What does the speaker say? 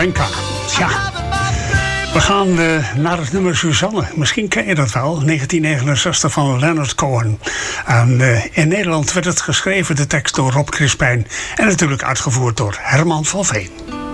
Lenka. Tja, we gaan naar het nummer Suzanne. Misschien ken je dat wel, 1969 van Leonard Cohen. En in Nederland werd het geschreven, de tekst door Rob Crispijn. En natuurlijk uitgevoerd door Herman van Veen.